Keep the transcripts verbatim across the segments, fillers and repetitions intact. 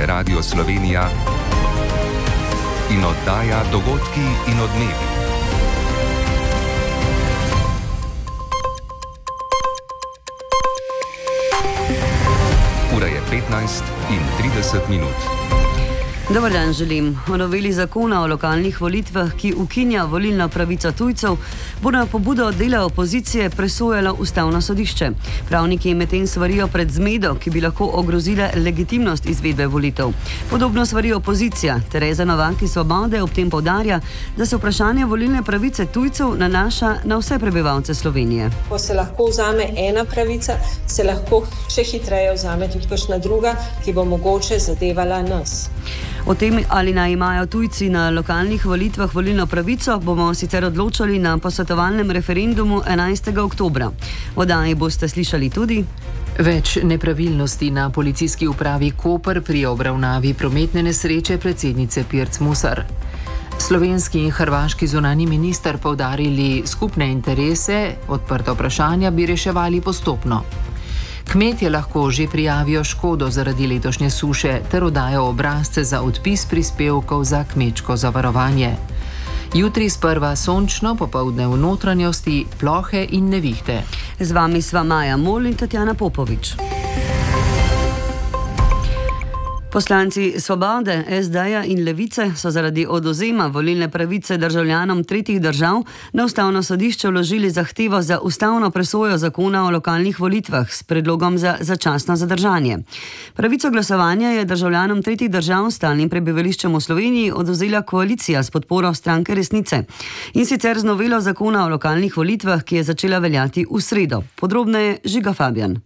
Radio Slovenija in oddaja Dogodki in odmevi. Ura je petnajst in trideset minut. Dobar dan želim. O noveli zakona o lokalnih volitvah, ki ukinja volilno pravico tujcev, bo na pobudo dela opozicije presojalo Ustavno sodišče. Pravniki medtem svarijo pred zmedo, ki bi lahko ogrozila legitimnost izvedbe volitev. Podobno svari opozicija. Tereza Novak iz Svobode ob tem poudarja, da se vprašanje volilne pravice tujcev nanaša na vse prebivalce Slovenije. Ko se lahko vzame ena pravica, se lahko še hitreje vzame tudi kakšna druga, ki bo mogoče zadevala nas. O tem, ali naj imajo tujci na lokalnih volitvah volilno pravico, bomo sicer odločali na posvetovalnem referendumu enajstega oktobra. V oddaji boste slišali tudi več nepravilnosti na policijski upravi Koper pri obravnavi prometne nesreče predsednice Pirc Musar. Slovenski in hrvaški zunanji minister poudarili skupne interese, odprta vprašanja bi reševali postopno. Kmetje lahko že prijavijo škodo zaradi letošnje suše ter oddajo obrazce za odpis prispevkov za kmečko zavarovanje. Jutri sprva sončno, popoldne v notranjosti plohe in nevihte. Z vami sva Maja Mol in Tatjana Popovič. Poslanci Svobode, es de-ja in Levice so zaradi odvzema volilne pravice državljanom tretjih držav na Ustavno sodišče vložili zahtevo za ustavno presojo zakona o lokalnih volitvah s predlogom za začasno zadržanje. Pravico glasovanja je državljanom tretjih držav s stalnim prebivališčem v Sloveniji odvzela koalicija s podporo stranke Resnice. In sicer z novelo zakona o lokalnih volitvah, ki je začela veljati v sredo. Podrobneje Žiga Fabjan.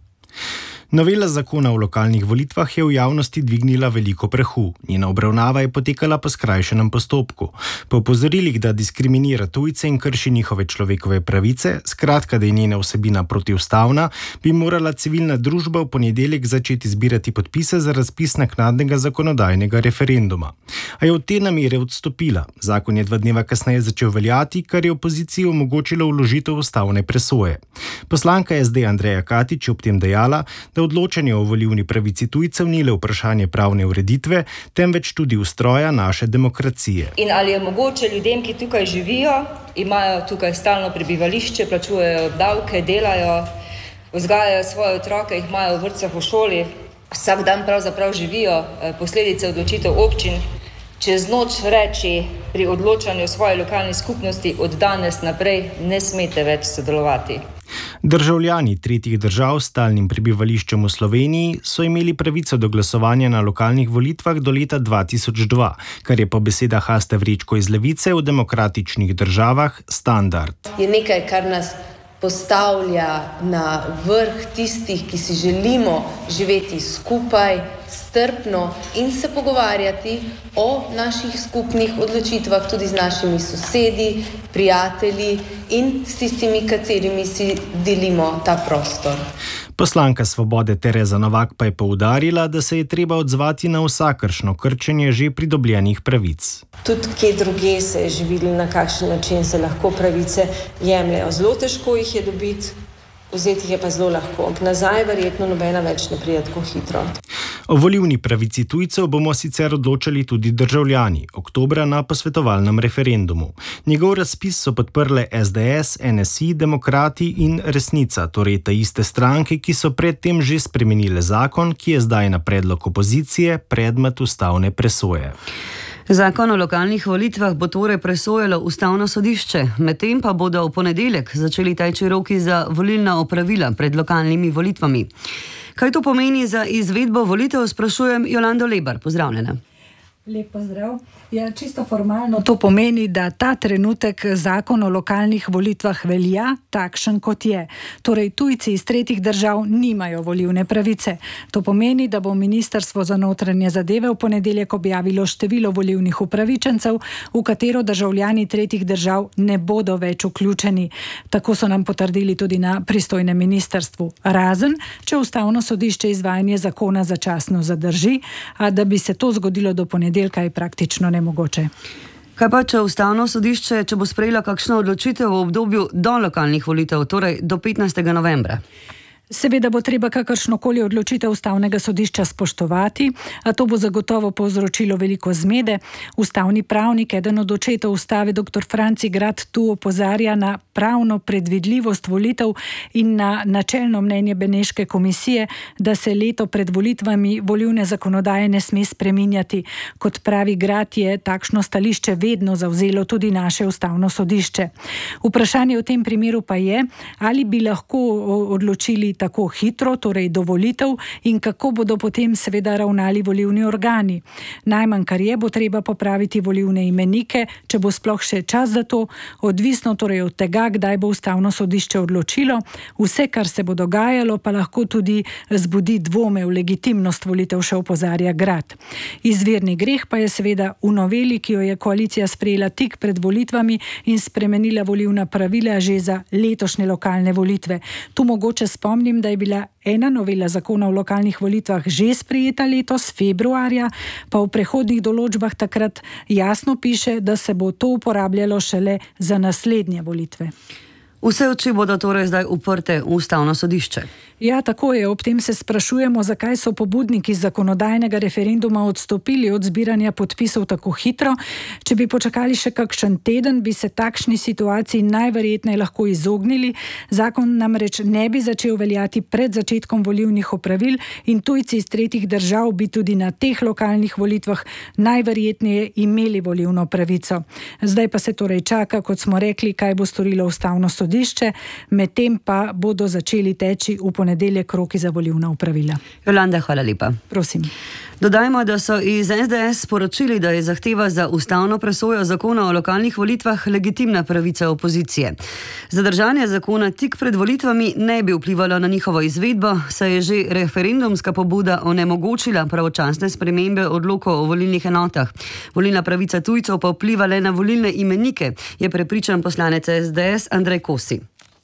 Novela zakona o lokalnih volitvah je v javnosti dvignila veliko prahu. Njena obravnava je potekala po skrajšanem postopku. Po opozorilih, da diskriminira tujce in krši njihove človekove pravice, skratka, da je njena vsebina protiustavna, bi morala civilna družba v ponedeljek začeti zbirati podpise za razpis naknadnega zakonodajnega referenduma. A je od te namere odstopila. Zakon je dva dneva kasneje začel veljati, kar je opoziciji omogočilo vložitev ustavne presoje. Poslanka es de Andreja Katič je ob tem dejala, da odločanje o volilni pravici tujcev ni le vprašanje pravne ureditve, temveč tudi ustroja naše demokracije. In ali je mogoče ljudem, ki tukaj živijo, imajo tukaj stalno prebivališče, plačujejo davke, delajo, vzgajajo svoje otroke, jih imajo v vrtcih, v šoli, vsak dan pravzaprav živijo posledice odločitev občin, čez noč reči pri odločanju svoje lokalne skupnosti od danes naprej ne smete več sodelovati. Državljani tretjih držav s stalnim prebivališčem v Sloveniji so imeli pravico do glasovanja na lokalnih volitvah do leta dva tisoč dva, kar je po besedah Aste Vrečko iz Levice v demokratičnih državah standard. Je nekaj, kar nas postavlja na vrh tistih, ki si želimo živeti skupaj, strpno in se pogovarjati o naših skupnih odločitvah tudi z našimi sosedi, prijatelji in s tistimi, katerimi si delimo ta prostor. Poslanka Svobode Tereza Novak pa je poudarila, da se je treba odzvati na vsakršno krčenje že pridobljenih pravic. Tudi kje druge se je že videli, na kakšen način se lahko pravice jemljajo. Zelo težko jih je dobiti, vzeti jih je pa zelo lahko. Nazaj verjetno nobena več ne pride tako hitro. O volilni pravici tujcev bomo sicer odločali tudi državljani, oktobra na posvetovalnem referendumu. Njegov razpis so podprle es de es, en es i, Demokrati in Resnica, torej ta iste stranke, ki so predtem že spremenile zakon, ki je zdaj na predlog opozicije predmet ustavne presoje. Zakon o lokalnih volitvah bo torej presojalo Ustavno sodišče, medtem pa bodo v ponedeljek začeli teči roki za volilna opravila pred lokalnimi volitvami. Kaj to pomeni za izvedbo volitev, sprašujem Jolando Lebar. Pozdravljena. Lep pozdrav. Ja, čisto formalno to pomeni, da ta trenutek zakon o lokalnih volitvah velja takšen, kot je. Torej, tujci iz tretjih držav nimajo volilne pravice. To pomeni, da bo Ministrstvo za notranje zadeve v ponedeljek objavilo število volilnih upravičencev, v katero državljani tretjih držav ne bodo več vključeni. Tako so nam potrdili tudi na pristojnem ministrstvu. Razen, če Ustavno sodišče izvajanje zakona začasno zadrži, a da bi se to zgodilo do ponedeljka, je praktično nemogoče. Kaj pa, če Ustavno sodišče, če bo sprejela kakšno odločitev v obdobju do lokalnih volitev, torej do petnajstega novembra? Seveda bo treba kakršnokoli odločitev ustavnega sodišča spoštovati, a to bo zagotovo povzročilo veliko zmede. Ustavni pravnik, eden od očetov ustave, dr. Franci Grad, tu opozarja na pravno predvidljivost volitev in na načelno mnenje Beneške komisije, da se leto pred volitvami volilne zakonodaje ne sme spreminjati. Kot pravi Grad, je takšno stališče vedno zavzelo tudi naše ustavno sodišče. Vprašanje v tem primeru pa je, ali bi lahko odločili tako hitro, torej do volitev, in kako bodo potem seveda ravnali volilni organi. Najmanj, kar je, bo treba popraviti volilne imenike, če bo sploh še čas za to, odvisno torej od tega, kdaj bo ustavno sodišče odločilo. Vse, kar se bo dogajalo, pa lahko tudi zbudi dvome v legitimnost volitev, še opozarja Grad. Izvirni greh pa je seveda v noveli, ki jo je koalicija sprejela tik pred volitvami in spremenila volilna pravila že za letošnje lokalne volitve. Tu mogoče spomnim, da je bila ena novela zakona o lokalnih volitvah že sprejeta letos, februarja, pa v prehodnih določbah takrat jasno piše, da se bo to uporabljalo šele za naslednje volitve. Vse oči bodo torej zdaj uprte v ustavno sodišče. Ja, tako je. Ob tem se sprašujemo, zakaj so pobudniki zakonodajnega referenduma odstopili od zbiranja podpisov tako hitro. Če bi počakali še kakšen teden, bi se takšni situaciji najverjetneje lahko izognili. Zakon namreč ne bi začel veljati pred začetkom volilnih opravil in tujci iz tretjih držav bi tudi na teh lokalnih volitvah najverjetneje imeli volilno pravico. Zdaj pa se torej čaka, kot smo rekli, kaj bo storilo ustavno sodišče, medtem pa bodo začeli teči v ponedeljek roki za volilna opravila. Jolanda, hvala lepa. Prosim. Dodajmo, da so iz es de es sporočili, da je zahteva za ustavno presojo zakona o lokalnih volitvah legitimna pravica opozicije. Zadržanje zakona tik pred volitvami ne bi vplivalo na njihovo izvedbo, saj je že referendumska pobuda onemogočila pravočasne spremembe odlokov o volilnih enotah. Volilna pravica tujcev pa vpliva le na volilne imenike, je prepričan poslanec es de es Andrej Kosi.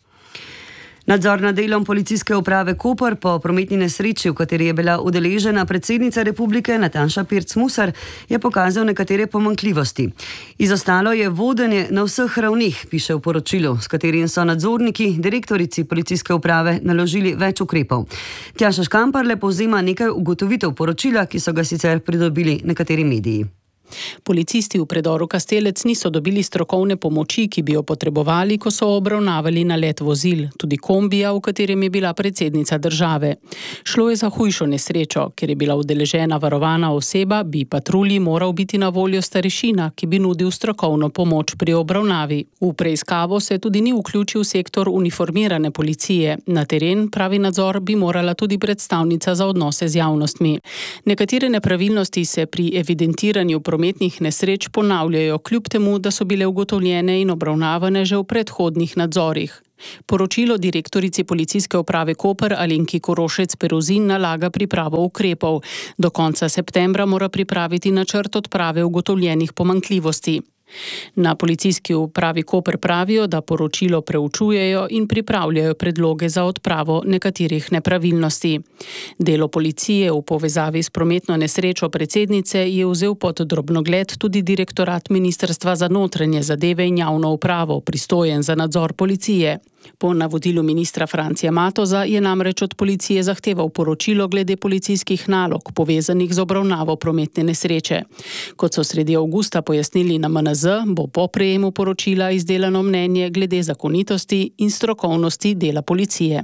Nadzor nad delom policijske uprave Koper po prometni nesreči, v kateri je bila udeležena predsednica republike Nataša Pirc Musar, je pokazal nekatere pomanjkljivosti. Izostalo je vodenje na vseh ravnih, piše v poročilu, s katerim so nadzorniki, direktorici policijske uprave naložili več ukrepov. Tjaša Škamparle povzema nekaj ugotovitev poročila, ki so ga sicer pridobili nekateri mediji. Policisti v predoru Kastelec niso dobili strokovne pomoči, ki bi jo potrebovali, ko so obravnavali nalet vozil, tudi kombija, v katerem je bila predsednica države. Šlo je za hujšo nesrečo, ker je bila udeležena varovana oseba, bi patrulji moral biti na voljo starešina, ki bi nudil strokovno pomoč pri obravnavi. V preiskavo se tudi ni vključil sektor uniformirane policije. Na teren, pravi nadzor, bi morala tudi predstavnica za odnose z javnostmi. Nekatere nepravilnosti se pri evidentiranju prometnih nesreč ponavljajo, kljub temu, da so bile ugotovljene in obravnavane že v predhodnih nadzorih. Poročilo direktorici policijske uprave Koper Alenki Korošec Peruzin nalaga pripravo ukrepov. Do konca septembra mora pripraviti načrt odprave ugotovljenih pomanjkljivosti. Na policijski upravi Koper pravijo, da poročilo preučujejo in pripravljajo predloge za odpravo nekaterih nepravilnosti. Delo policije v povezavi s prometno nesrečo predsednice je vzel pod drobnogled tudi direktorat Ministrstva za notranje zadeve in javno upravo, pristojen za nadzor policije. Po navodilu ministra Francija Matoza je namreč od policije zahteval poročilo glede policijskih nalog, povezanih z obravnavo prometne nesreče. Kot so sredi avgusta pojasnili na em en ze, bo po prejemu poročila izdelano mnenje glede zakonitosti in strokovnosti dela policije.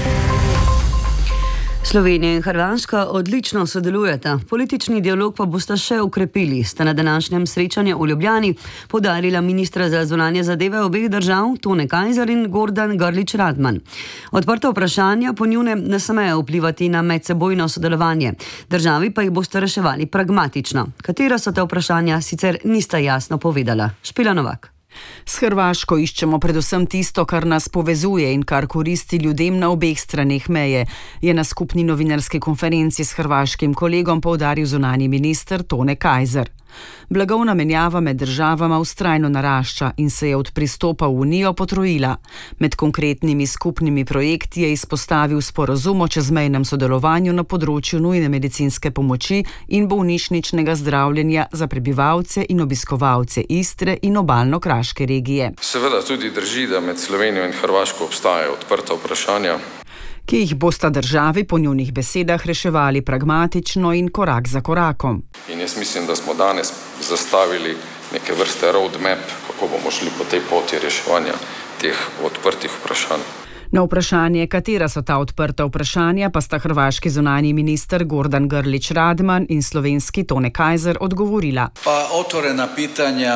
Slovenija in Hrvaška odlično sodelujeta, politični dialog pa bosta še ukrepili, sta na današnjem srečanju v Ljubljani poudarila ministra za zunanje zadeve obeh držav Tone Kajzer in Gordan Grlić Radman. Odprta vprašanja po njunem ne smejo vplivati na medsebojno sodelovanje, državi pa jih bosta reševali pragmatično. Katera so ta vprašanja, sicer nista jasno povedala. Špela Novak. S Hrvaško iščemo predvsem tisto, kar nas povezuje in kar koristi ljudem na obeh straneh meje, je na skupni novinarski konferenci s hrvaškim kolegom poudaril zunanji minister Tone Kajzer. Blagovna menjava med državama vztrajno narašča in se je od pristopa v Unijo potrojila. Med konkretnimi skupnimi projekti je izpostavil sporazum o čezmejnem sodelovanju na področju nujne medicinske pomoči in bolnišničnega zdravljenja za prebivalce in obiskovalce Istre in obalno-kraške regije. Seveda tudi drži, da med Slovenijo in Hrvaško obstajajo odprta vprašanja. ki jih bosta državi po njunih besedah reševali pragmatično in korak za korakom. In jaz mislim, da smo danes zastavili neke vrste roadmap, kako bomo šli po tej poti reševanja teh odprtih vprašanj. Na vprašanje, katera so ta odprta vprašanja, pa sta hrvaški zunanji minister Gordan Grlić Radman in slovenski Tone Kajzer odgovorila. Pa otvorena pitanja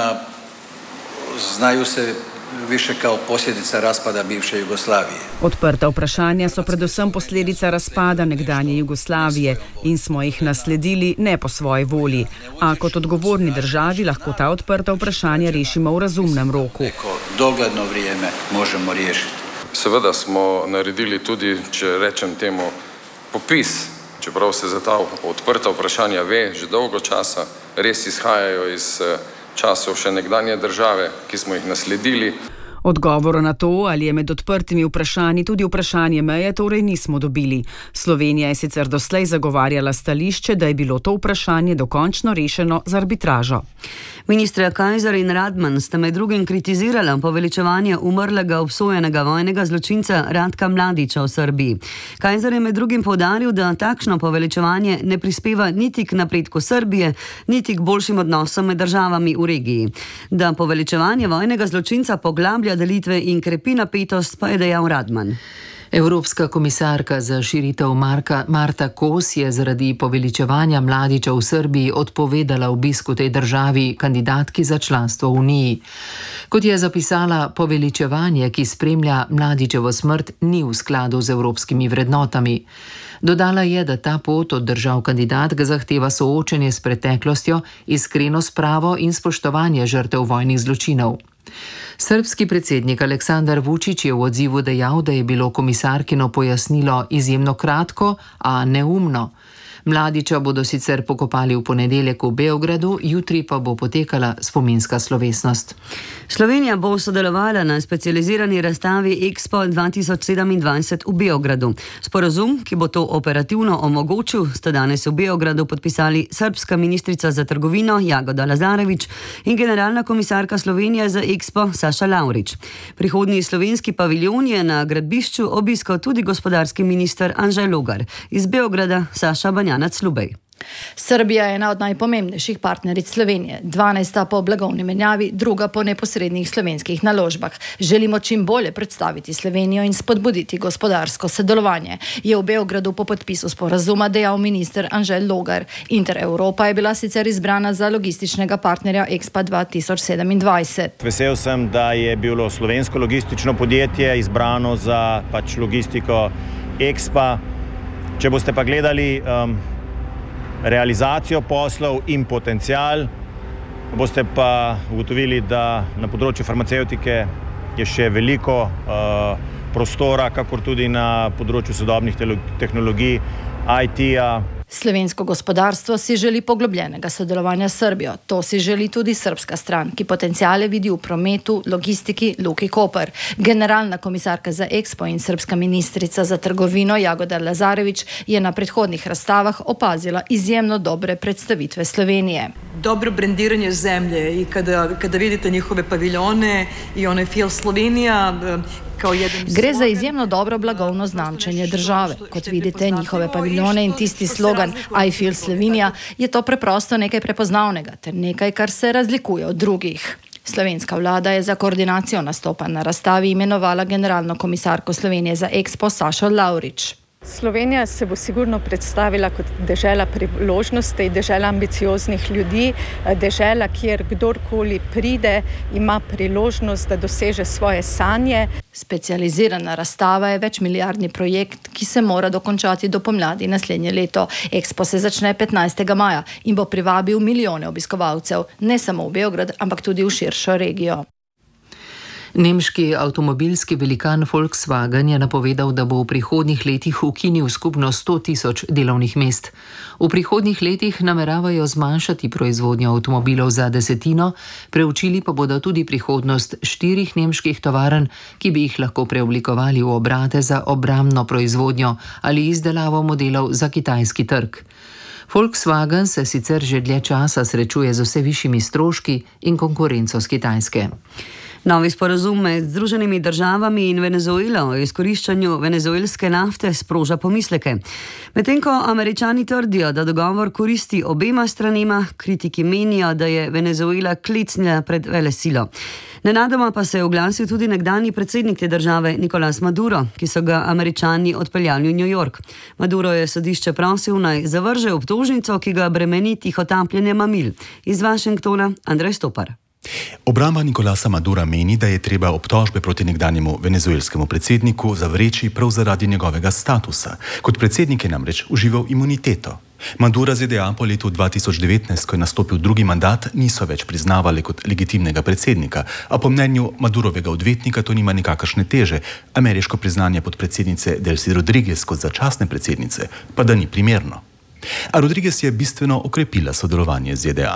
znaju se više kao posljedica raspada bivše Jugoslavije. Odprta vprašanja so predvsem posledica razpada nekdanje Jugoslavije in smo jih nasledili ne po svoji volji. A kot odgovorni državi lahko ta odprta vprašanja rešimo v razumnem roku. Neko dogledno vrijeme možemo riješiti. Seveda smo naredili tudi, če rečem temu, popis, čeprav se za ta odprta vprašanja ve že dolgo časa, res izhajajo iz časov še nekdanje države, ki smo jih nasledili. Odgovora na to, ali je med odprtimi vprašanji tudi vprašanje meje, torej nismo dobili. Slovenija je sicer doslej zagovarjala stališče, da je bilo to vprašanje dokončno rešeno z arbitražo. Ministra Kajzer in Radman sta med drugim kritizirala poveličevanje umrlega obsojenega vojnega zločinca Ratka Mladića v Srbiji. Kajzer je med drugim poudaril, da takšno poveličevanje ne prispeva niti k napredku Srbije, niti k boljšim odnosom med državami v regiji. Da poveličevanje vojnega zločinca poglablja delitve in krepi napetost, pa je dejal Radman. Evropska komisarka za širitev Marka, Marta Kos je zaradi poveličevanja Mladića v Srbiji odpovedala obisk v tej državi kandidatki za članstvo v Uniji. Kot je zapisala, poveličevanje, ki spremlja Mladićevo smrt, ni v skladu z evropskimi vrednotami. Dodala je, da ta pot od držav kandidatk zahteva soočenje s preteklostjo, iskreno spravo in spoštovanje žrtev vojnih zločinov. Srbski predsednik Aleksandar Vučić je v odzivu dejal, da je bilo komisarkino pojasnilo izjemno kratko, a neumno. Mladića bodo sicer pokopali v ponedeljek v Beogradu, jutri pa bo potekala spominska slovesnost. Slovenija bo sodelovala na specializirani razstavi Expo dva tisoč sedemindvajset v Beogradu. Sporazum, ki bo to operativno omogočil, sta danes v Beogradu podpisali srbska ministrica za trgovino Jagoda Lazarević in generalna komisarka Slovenije za Expo Saša Lavrič. Prihodnji slovenski paviljon je na gradbišču obiskal tudi gospodarski minister Anžej Logar. Iz Beograda Saša Banjanac Lubej. Srbija je ena od najpomembnejših partneric Slovenije, dvanajsta po blagovni menjavi, druga po neposrednih slovenskih naložbah. Želimo čim bolje predstaviti Slovenijo in spodbuditi gospodarsko sodelovanje, je v Beogradu po podpisu sporazuma dejal minister Anžej Logar. Intereuropa je bila sicer izbrana za logističnega partnerja Expo dva tisoč sedemindvajset. Vesel sem, da je bilo slovensko logistično podjetje izbrano za pač logistiko Expo. Če boste pa gledali um, realizacijo poslov in potencial, boste pa ugotovili, da na področju farmacevtike je še veliko uh, prostora, kakor tudi na področju sodobnih tehnologij, I T-ja. Slovensko gospodarstvo si želi poglobljenega sodelovanja s Srbijo. To si želi tudi srbska stran, ki potenciale vidi v prometu, logistiki, Luki Koper. Generalna komisarka za Expo in srpska ministrica za trgovino Jagoda Lazarević je na predhodnih razstavah opazila izjemno dobre predstavitve Slovenije. Dobro brendiranje zemlje i kada, kada vidite njihove paviljone i onaj feel Slovenija. Gre za izjemno dobro blagovno znamčenje države. Kot vidite njihove paviljone in tisti slogan I feel Slovenija, je to preprosto nekaj prepoznavnega ter nekaj, kar se razlikuje od drugih. Slovenska vlada je za koordinacijo nastopa na razstavi imenovala generalno komisarko Slovenije za Expo Sašo Lavrič. Slovenija se bo sigurno predstavila kot dežela priložnosti, dežela ambicioznih ljudi, dežela, kjer kdorkoli pride, ima priložnost, da doseže svoje sanje. Specializirana razstava je večmilijardni projekt, ki se mora dokončati do pomladi naslednje leto. Expo se začne petnajstega maja in bo privabil milijone obiskovalcev, ne samo v Beograd, ampak tudi v širšo regijo. Nemški avtomobilski velikan Volkswagen je napovedal, da bo v prihodnjih letih ukinil skupno sto tisoč delovnih mest. V prihodnjih letih nameravajo zmanjšati proizvodnjo avtomobilov za desetino, preučili pa bodo tudi prihodnost štirih nemških tovarn, ki bi jih lahko preoblikovali v obrate za obrambno proizvodnjo ali izdelavo modelov za kitajski trg. Volkswagen se sicer že dlje časa srečuje z vse višjimi stroški in konkurenco z Kitajske. Novi sporazum med Združenimi državami in Venezuelo o izkoriščanju venezuelske nafte sproža pomisleke. Medtem ko Američani trdijo, da dogovor koristi obema stranema, kritiki menijo, da je Venezuela klecnila pred velesilo. Nenadoma pa se je oglasil tudi nekdanji predsednik te države Nicolás Maduro, ki so ga Američani odpeljali v New York. Maduro je sodišče prosil naj zavrže obtožnico, ki ga bremeni tihotapljenje mamil. Iz Washingtona Andrej Stopar. Obramba Nicolasa Madura meni, da je treba obtožbe proti nekdanjemu venezuelskemu predsedniku zavreči prav zaradi njegovega statusa. Kot predsednik je namreč užival imuniteto. Madura Z D A po letu dva tisoč devetnajst, ko je nastopil drugi mandat, niso več priznavali kot legitimnega predsednika, a po mnenju Madurovega odvetnika to nima nikakršne teže. Ameriško priznanje podpredsednice Delcy Rodriguez kot začasne predsednice pa da ni primerno. A Rodriguez je bistveno okrepila sodelovanje z Z D A.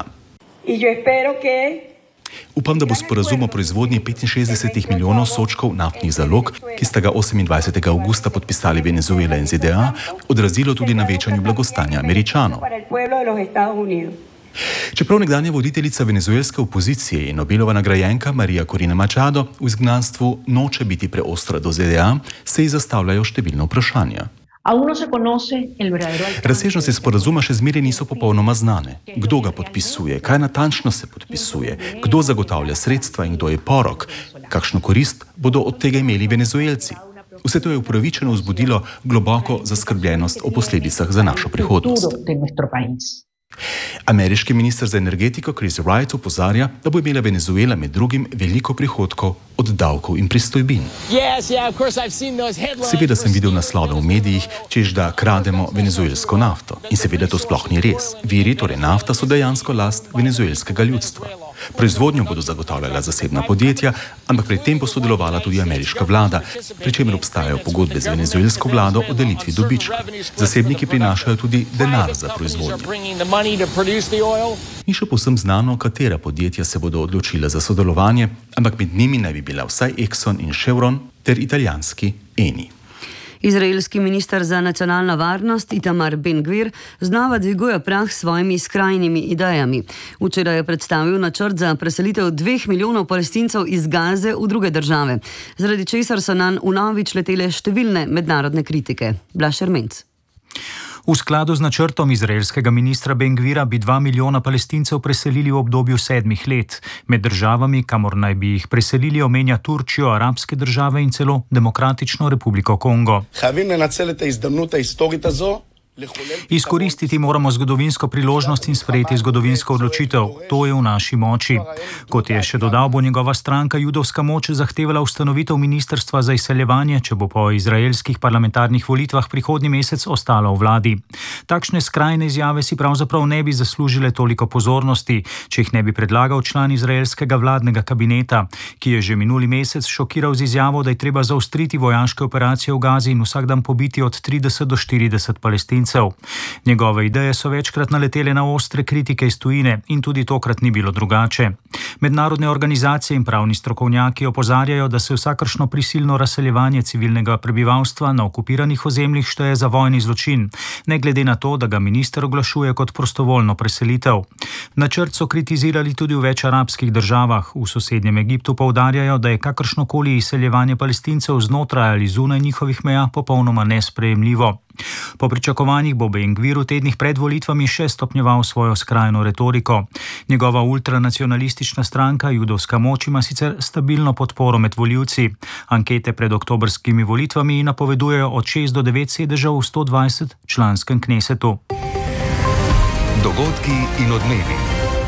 Upam, da bo sporazum o proizvodnji petinšestdeset milijonov sodčkov naftnih zalog, ki sta ga osemindvajsetega avgusta podpisali Venezuela in Z D A, odrazilo tudi na večanju blagostanja Američanov. Čeprav nekdanja voditeljica venezuelske opozicije in Nobelova nagrajenka Maria Corina Machado v izgnanstvu noče biti preostra do Z D A, se ji zastavljajo številna vprašanja. Razsežnosti sporazuma še zmeraj niso popolnoma znane. Kdo ga podpisuje, kaj natančno se podpisuje, kdo zagotavlja sredstva in kdo je porok, kakšno korist bodo od tega imeli Venezuelci. Vse to je upravičeno vzbudilo globoko zaskrbljenost o posledicah za našo prihodnost. Ameriški minister za energetiko Chris Wright opozarja, da bo imela Venezuela med drugim veliko prihodkov od davkov in pristojbin. Seveda sem videl naslove v medijih, češ da krademo venezuelsko nafto. In seveda to sploh ni res. Viri, torej nafta, so dejansko last venezuelskega ljudstva. Proizvodnjo bodo zagotavljala zasebna podjetja, ampak pri tem bo sodelovala tudi ameriška vlada, pri čemer obstajajo pogodbe z venezuelsko vlado o delitvi dobička. Zasebniki prinašajo tudi denar za proizvodnjo. Ni še povsem znano, katera podjetja se bodo odločila za sodelovanje, ampak med njimi naj bi bila vsaj Exxon in Chevron ter italijanski Eni. Izraelski minister za nacionalno varnost Itamar Ben-Gvir znova dviguje prah s svojimi skrajnimi idejami. Včeraj je predstavil načrt za preselitev dveh milijonov Palestincev iz Gaze v druge države, zaradi česar so nanj vnovič letele številne mednarodne kritike. Blaž Ermenc. V skladu z načrtom izraelskega ministra Ben-Gvira bi dva milijona Palestincev preselili v obdobju sedmih let. Med državami, kamor naj bi jih preselili, omenja Turčijo, arabske države in celo Demokratično republiko Kongo. Izkoristiti moramo zgodovinsko priložnost in sprejeti zgodovinsko odločitev. To je v naši moči. Kot je še dodal, bo njegova stranka Judovska moč zahtevala ustanovitev ministrstva za izseljevanje, če bo po izraelskih parlamentarnih volitvah prihodnji mesec ostala v vladi. Takšne skrajne izjave si pravzaprav ne bi zaslužile toliko pozornosti, če jih ne bi predlagal član izraelskega vladnega kabineta, ki je že minuli mesec šokiral z izjavo, da je treba zaostriti vojaške operacije v Gazi in vsak dan pobiti od trideset do štirideset Palestincev. Njegove ideje so večkrat naletele na ostre kritike iz tujine in tudi tokrat ni bilo drugače. Mednarodne organizacije in pravni strokovnjaki opozarjajo, da se vsakršno prisilno razseljevanje civilnega prebivalstva na okupiranih ozemljih šteje za vojni zločin, ne glede na to, da ga minister oglašuje kot prostovoljno preselitev. Načrt so kritizirali tudi v več arabskih državah. V sosednjem Egiptu poudarjajo, da je kakršnokoli izseljevanje Palestincev znotraj ali zunaj njihovih meja popolnoma nesprejemljivo. Po pričakovanjih bo Ben-Gvir v tednih pred volitvami še stopnjeval svojo skrajno retoriko. Njegova ultranacionalistična stranka Judovska moč ima sicer stabilno podporo med volivci. Ankete pred oktobrskimi volitvami napovedujejo od šest do devet sedežev v sto dvajset članskem knesetu. Dogodki in odmevi.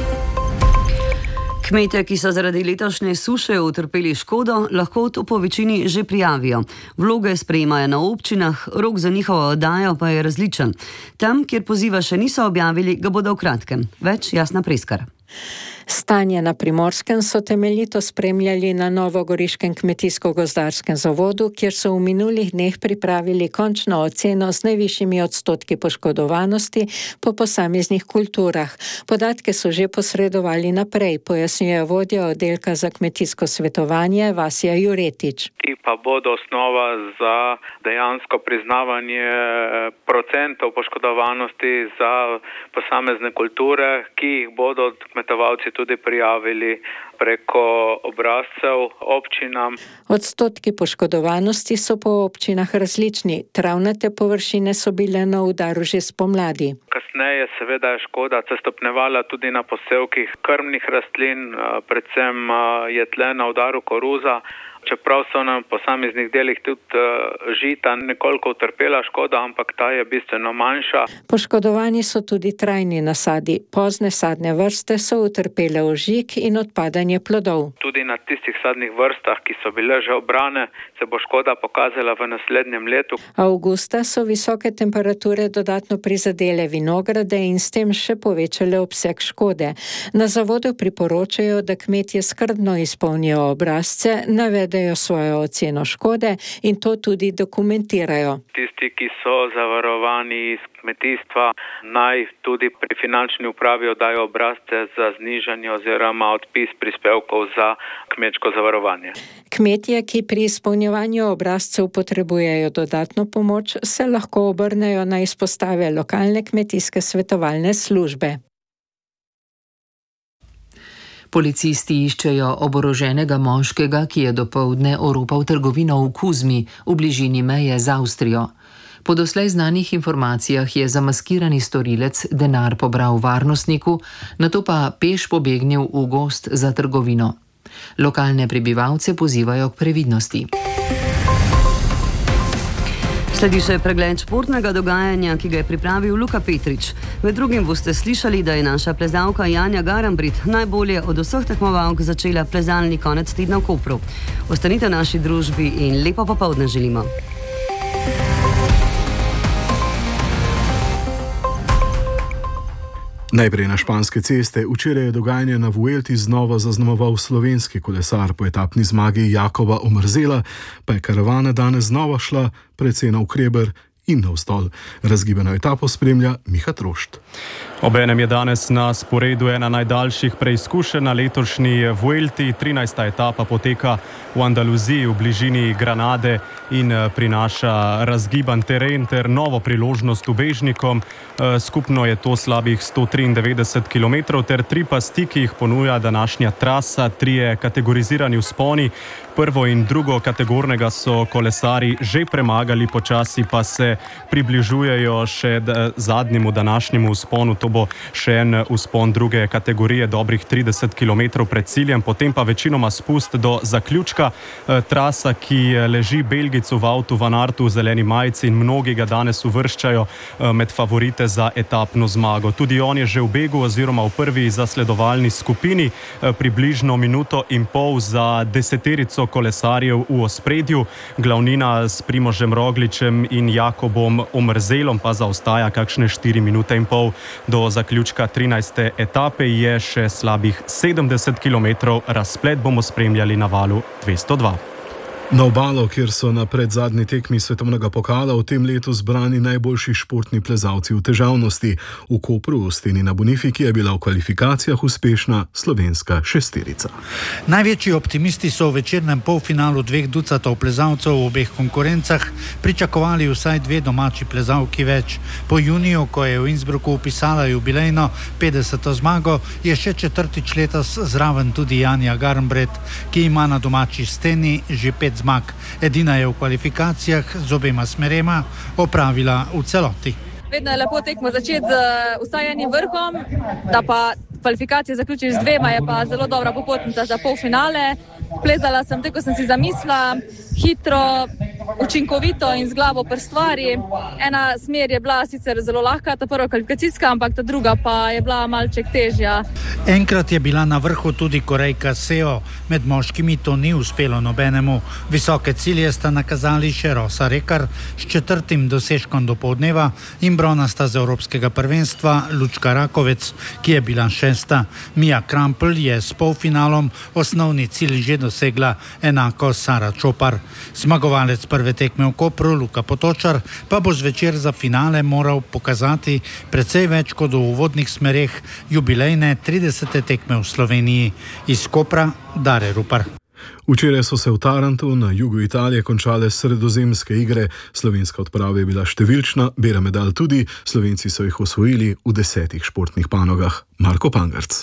Kmetje, ki so zaradi letošnje suše utrpeli škodo, lahko to po večini že prijavijo. Vloge sprejemajo na občinah, rok za njihovo oddajo pa je različen. Tam, kjer poziva še niso objavili, ga bodo v kratkem. Več Jasna Preskar. Stanje na Primorskem so temeljito spremljali na Novogoriškem kmetijsko-gozdarskem zavodu, kjer so v minulih dneh pripravili končno oceno z najvišjimi odstotki poškodovanosti po posameznih kulturah. Podatke so že posredovali naprej, pojasnjuje vodja oddelka za kmetijsko svetovanje Vasja Juretič. Pa bodo osnova za dejansko priznavanje procentov poškodovanosti za posamezne kulture, ki jih bodo kmetovalci tudi prijavili preko obrazcev občinam. Odstotki poškodovanosti so po občinah različni. Travnate površine so bile na udaru že spomladi. Kasneje seveda je škoda se stopnjevala tudi na posevkih krmnih rastlin, predvsem je tle na udaru koruza. Čeprav so na posameznih delih tudi žita nekoliko utrpela škoda, ampak ta je bistveno manjša. Poškodovani so tudi trajni nasadi. Pozne sadne vrste so utrpele ožig in odpadanje plodov. Tudi na tistih sadnih vrstah, ki so bile že obrane, se bo škoda pokazala v naslednjem letu. Avgusta so visoke temperature dodatno prizadele vinograde in s tem še povečale obseg škode. Na zavodu priporočajo, da kmetje skrbno izpolnijo obrazce, navedejo svojo oceno škode in to tudi dokumentirajo. Tisti, ki so zavarovani iz kmetijstva, naj tudi pri finančni upravi oddajo obrazce za znižanje oziroma odpis prispevkov za kmečko zavarovanje. Kmetje, ki pri izpolnjevanju obrazcev potrebujejo dodatno pomoč, se lahko obrnejo na izpostave lokalne kmetijske svetovalne službe. Policisti iščejo oboroženega moškega, ki je dopoldne oropal trgovino v Kuzmi v bližini meje z Avstrijo. Po doslej znanih informacijah je zamaskirani storilec denar pobral varnostniku, nato pa peš pobegnil v gozd za trgovino. Lokalne prebivalce pozivajo k previdnosti. Sledi še pregled športnega dogajanja, ki ga je pripravil Luka Petrič. Med drugim boste slišali, da je naša plezalka Janja Garnbret najbolje od vseh tekmovalk začela plezalni konec tedna v Kopru. Ostanite v naši družbi in lepo popoldne želimo. Najprej na španske ceste. Včeraj je dogajanje na Vuelti znova zaznamoval slovenski kolesar. Po etapni zmagi Jakoba Omerzela pa je karavana danes znova šla precej navkreber in navzdol. Razgibano etapo spremlja Miha Trošt. Obenem je danes na sporedu ena najdaljših preizkušenj na letošnji Vuelti. trinajsta etapa poteka v Andaluziji v bližini Granade in prinaša razgiban teren ter novo priložnost ubežnikom. Skupno je to slabih sto triindevetdeset kilometrov ter tri pasti, ki jih ponuja današnja trasa, trije kategorizirani vzponi. Prvo in drugo kategornega so kolesari že premagali, počasi pa se približujejo še zadnjemu današnjemu vzponu. To bo še en vzpon druge kategorije, dobrih trideset kilometrov pred ciljem, potem pa večinoma spust do zaključka. Trasa, ki leži Belgicu v avtu Van Aertu v zeleni majici in mnogi ga danes uvrščajo med favorite za etapno zmago. Tudi on je že v begu oziroma v prvi zasledovalni skupini, približno minuto in pol za deseterico kolesarjev v ospredju. Glavnina s Primožem Rogličem in Jakobom Omerzelom pa zaostaja kakšne štiri minute in pol. Do zaključka trinajste etape je še slabih sedemdeset kilometrov. Razplet bomo spremljali na valu dvesto dva. Na obalo, kjer so na predzadnji tekmi svetovnega pokala v tem letu zbrani najboljši športni plezalci v težavnosti. V Kopru v steni na Bonifiki je bila v kvalifikacijah uspešna slovenska šesterica. Največji optimisti so v večernem polfinalu dveh ducatov plezalcev v obeh konkurencah pričakovali vsaj dve domači plezalki več. Po juniju, ko je v Innsbrucku upisala jubilejno petdeseto zmago, je še četrtič letos zraven tudi Janja Garnbret, ki ima na domači steni že pet zmag. Edina je v kvalifikacijah z obema smerema opravila v celoti. Vedno je lepo tekmo začeti z vsaj enim vrhom, da pa kvalifikacije zaključiš z dvema, je pa zelo dobra popotnica za polfinale. Plezala sem tako, kot sem si zamislila, hitro, učinkovito in z glavo pri stvari. Ena smer je bila sicer zelo lahka, ta prva kvalifikacijska, ampak ta druga pa je bila malček težja. Enkrat je bila na vrhu tudi Korejka Seo, med moškimi to ni uspelo nobenemu. Visoke cilje sta nakazali še Rosa Rekar s četrtim dosežkom dopoldneva in bronasta z Evropskega prvenstva Lučka Rakovec, ki je bila šesta. Mia Krampl je s polfinalom osnovni cilj že dosegla, enako Sara Čopar. Zmagovalec prve tekme v Kopru, Luka Potočar, pa bo zvečer za finale moral pokazati precej več kot v uvodnih smereh jubilejne tridesete tekme v Sloveniji. Iz Kopra Dare Rupar. Včeraj so se v Tarantu na jugu Italije končale sredozemske igre. Slovenska odprava je bila številčna, bera medalj tudi. Slovenci so jih osvojili v desetih športnih panogah. Marko Pangarc.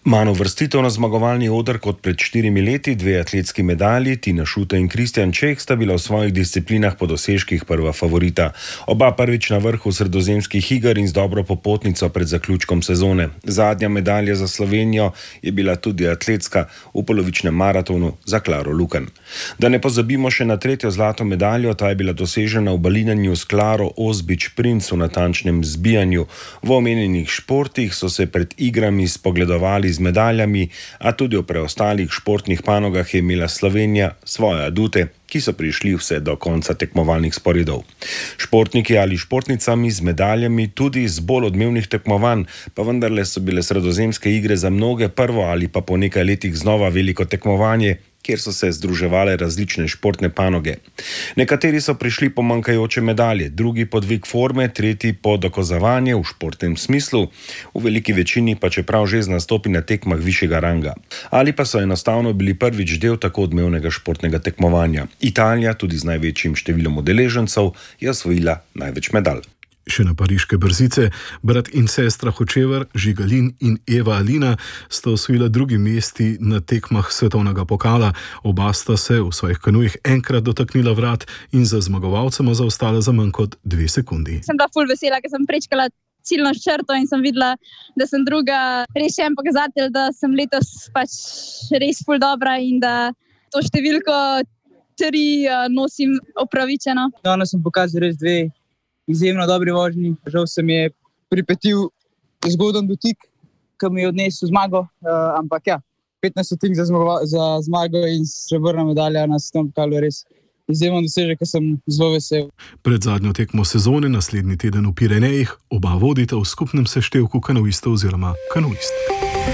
Manj uvrstitev na zmagovalni oder kot pred štirimi leti, dve atletski medalji, Tina Šutej in Kristjan Čeh sta bila v svojih disciplinah po dosežkih prva favorita. Oba prvič na vrhu sredozemskih iger in z dobro popotnico pred zaključkom sezone. Zadnja medalja za Slovenijo je bila tudi atletska v polovičnem maratonu za Klaro Lukan. Da ne pozabimo še na tretjo zlato medaljo, ta je bila dosežena v balinanju s Klaro Ozbič Princ v natančnem zbijanju. V omenjenih športih so se pred igrami spogledovali z medaljami, a tudi v preostalih športnih panogah je imela Slovenija svoje adute, ki so prišli vse do konca tekmovalnih sporedov. Športniki ali športnicami z medaljami, tudi z bolj odmevnih tekmovanj, pa vendarle so bile sredozemske igre za mnoge prvo ali pa po nekaj letih znova veliko tekmovanje, kjer so se združevale različne športne panoge. Nekateri so prišli po manjkajoče medalje, drugi po dvig forme, tretji po dokazovanje v športnem smislu, v veliki večini pa čeprav že z nastopi na tekmah višjega ranga. Ali pa so enostavno bili prvič del tako odmevnega športnega tekmovanja. Italija, tudi z največjim številom udeležencev, je osvojila največ medalj. Še na pariške brzice, brat in sestra Hočevar, Žigalin in Eva Alina sta osvojila drugi mesti na tekmah svetovnega pokala. Oba sta se v svojih kanujih enkrat dotaknila vrat in za zmagovalcema zaostala za manj kot dve sekundi. Sem bila ful vesela, ker sem prečkala ciljno črto in sem videla, da sem druga. Res še en pokazatelj, da sem letos pač res ful dobra in da to številko tri nosim opravičeno. Danes sem pokazal res dve izjemno dobri vožnji. Žal se mi je pripetil zgoden dotik, ki mi je odnesel zmago, uh, ampak ja, petnajst stotink za, za zmago in srebrna medalja na svetovnem pokalu je res izjemen dosežek, ker sem zelo vesel. Pred zadnjo tekmo sezone, naslednji teden v Pirenejih, oba vodita v skupnem seštevku kanuistov oziroma kanuistk.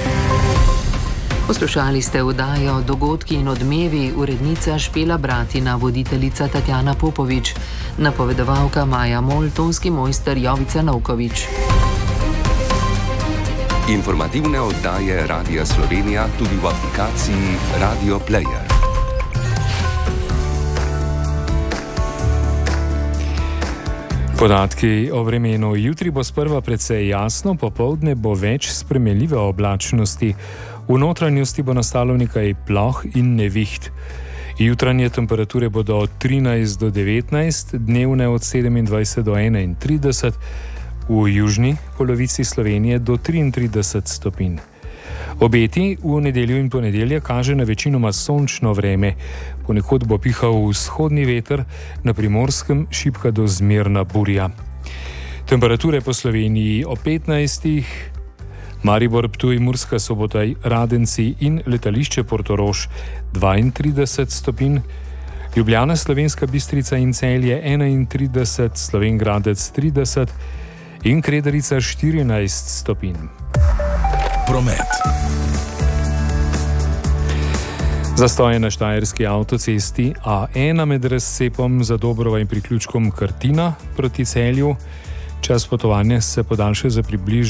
Poslušali ste oddajo Dogodki in odmevi, urednica Špela Bratina, voditeljica Tatjana Popovič, napovedovalka Maja Mol, tonski mojster Jovica Novkovič. Informativne oddaje Radia Slovenija tudi v aplikaciji Radio Player. Podatki o vremenu. Jutri bo sprva precej jasno, popoldne bo več spremenljive oblačnosti. V notranjosti bo nastalo nekaj ploh in neviht. Jutranje temperature bodo od trinajst do devetnajst, dnevne od sedemindvajset do enaintrideset, v južni polovici Slovenije do triintrideset stopinj. Obeti v nedeljo in ponedeljek kaže na večinoma sončno vreme. Ponekod bo pihal vzhodni veter, na Primorskem šibka do zmerna burja. Temperature po Sloveniji o petnajstih, Maribor, Ptuj, Murska Sobota, Radenci in letališče Portorož dvaintrideset stopinj, Ljubljana, Slovenska Bistrica in Celje enaintrideset, Slovenj Gradec trideset in Kredarica štirinajst stopinj. Promet. Zastoje na štajerski avtocesti A ena med razcepom za Dobrova in priključkom Krtina proti Celju. Čas potovanja se podaljša za približno